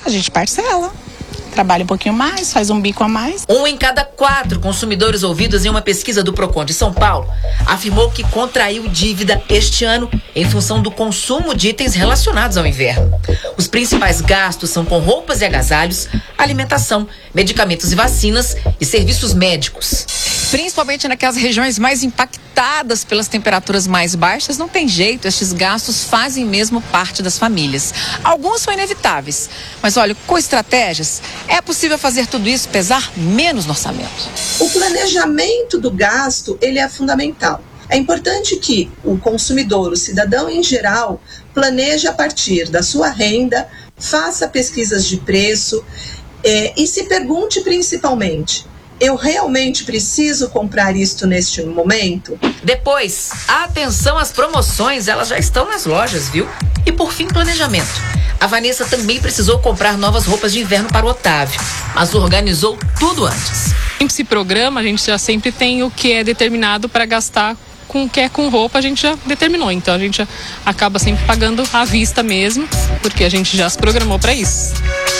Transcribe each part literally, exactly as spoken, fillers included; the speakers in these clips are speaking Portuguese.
a gente parcela. Trabalha um pouquinho mais, faz um bico a mais. Um em cada quatro consumidores ouvidos em uma pesquisa do Procon de São Paulo afirmou que contraiu dívida este ano em função do consumo de itens relacionados ao inverno. Os principais gastos são com roupas e agasalhos, alimentação, medicamentos e vacinas e serviços médicos. Principalmente naquelas regiões mais impactadas pelas temperaturas mais baixas, não tem jeito, estes gastos fazem mesmo parte das famílias. Alguns são inevitáveis, mas olha, com estratégias, é possível fazer tudo isso pesar menos no orçamento. O planejamento do gasto, ele é fundamental. É importante que o consumidor, o cidadão em geral, planeje a partir da sua renda, faça pesquisas de preço eh, e se pergunte principalmente: eu realmente preciso comprar isto neste momento? Depois, atenção às promoções, elas já estão nas lojas, viu? E por fim, planejamento. A Vanessa também precisou comprar novas roupas de inverno para o Otávio, mas organizou tudo antes. A gente se programa, a gente já sempre tem o que é determinado para gastar com o que é com roupa, a gente já determinou. Então a gente já acaba sempre pagando à vista mesmo, porque a gente já se programou para isso.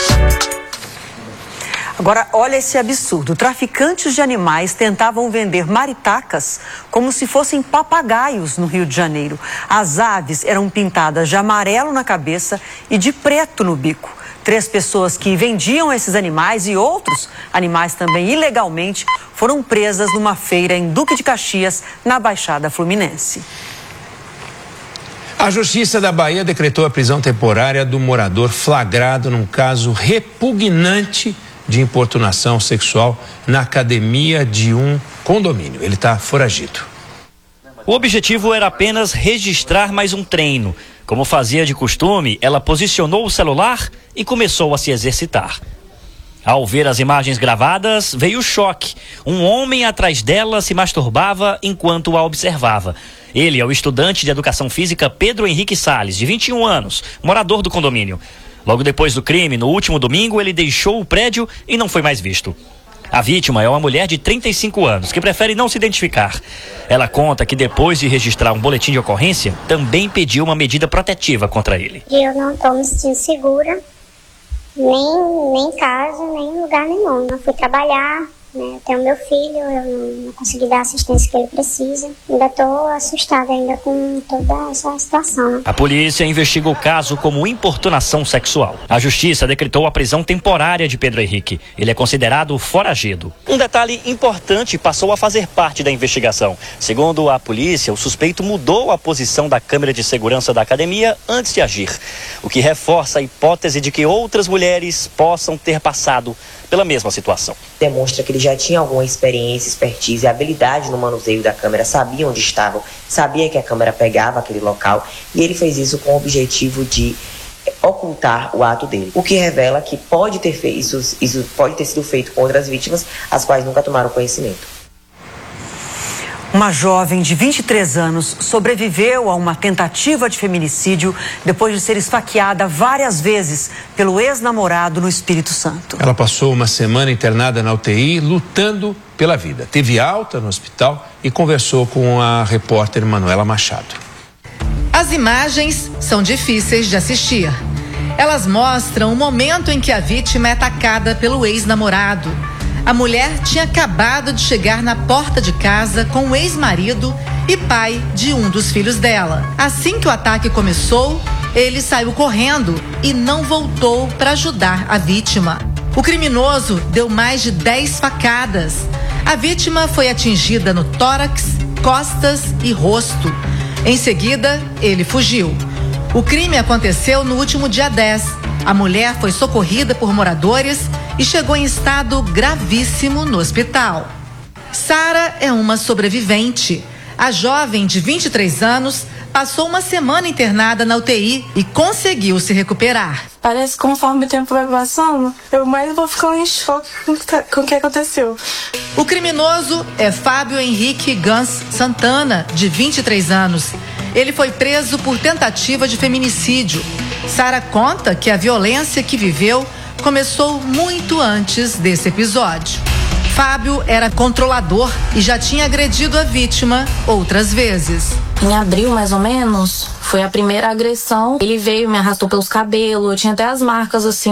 Agora, olha esse absurdo. Traficantes de animais tentavam vender maritacas como se fossem papagaios no Rio de Janeiro. As aves eram pintadas de amarelo na cabeça e de preto no bico. Três pessoas que vendiam esses animais e outros animais também ilegalmente foram presas numa feira em Duque de Caxias, na Baixada Fluminense. A Justiça da Bahia decretou a prisão temporária do morador flagrado num caso repugnante de importunação sexual na academia de um condomínio. Ele está foragido. O objetivo era apenas registrar mais um treino. Como fazia de costume, ela posicionou o celular e começou a se exercitar. Ao ver as imagens gravadas, veio o choque. Um homem atrás dela se masturbava enquanto a observava. Ele é o estudante de educação física Pedro Henrique Salles, de vinte e um anos, morador do condomínio. Logo depois do crime, no último domingo, ele deixou o prédio e não foi mais visto. A vítima é uma mulher de trinta e cinco anos, que prefere não se identificar. Ela conta que depois de registrar um boletim de ocorrência, também pediu uma medida protetiva contra ele. Eu não estou me sentindo segura, nem, nem em casa, nem em lugar nenhum. Não fui trabalhar, né? Eu tenho meu filho, eu não consegui dar a assistência que ele precisa. Ainda estou assustada ainda com toda essa situação. A polícia investiga o caso como importunação sexual. A justiça decretou a prisão temporária de Pedro Henrique. Ele é considerado foragido. Um detalhe importante passou a fazer parte da investigação. Segundo a polícia, o suspeito mudou a posição da câmera de segurança da academia antes de agir, o que reforça a hipótese de que outras mulheres possam ter passado pela mesma situação. Demonstra que ele já tinha alguma experiência, expertise e habilidade no manuseio da câmera, sabia onde estavam, sabia que a câmera pegava aquele local e ele fez isso com o objetivo de ocultar o ato dele. O que revela que pode ter feito isso, isso pode ter sido feito com outras vítimas, as quais nunca tomaram conhecimento. Uma jovem de vinte e três anos sobreviveu a uma tentativa de feminicídio depois de ser esfaqueada várias vezes pelo ex-namorado no Espírito Santo. Ela passou uma semana internada na U T I lutando pela vida. Teve alta no hospital e conversou com a repórter Manuela Machado. As imagens são difíceis de assistir. Elas mostram o momento em que a vítima é atacada pelo ex-namorado. A mulher tinha acabado de chegar na porta de casa com o ex-marido e pai de um dos filhos dela. Assim que o ataque começou, ele saiu correndo e não voltou para ajudar a vítima. O criminoso deu mais de dez facadas. A vítima foi atingida no tórax, costas e rosto. Em seguida, ele fugiu. O crime aconteceu no último dia dez. A mulher foi socorrida por moradores e chegou em estado gravíssimo no hospital. Sara é uma sobrevivente. A jovem de vinte e três anos passou uma semana internada na U T I e conseguiu se recuperar. Parece que conforme o tempo vai passando, eu mais vou ficando em choque com o que aconteceu. O criminoso é Fábio Henrique Gans Santana, de vinte e três anos. Ele foi preso por tentativa de feminicídio. Sara conta que a violência que viveu começou muito antes desse episódio. Fábio era controlador e já tinha agredido a vítima outras vezes. Em abril, mais ou menos, foi a primeira agressão. Ele veio, me arrastou pelos cabelos, eu tinha até as marcas assim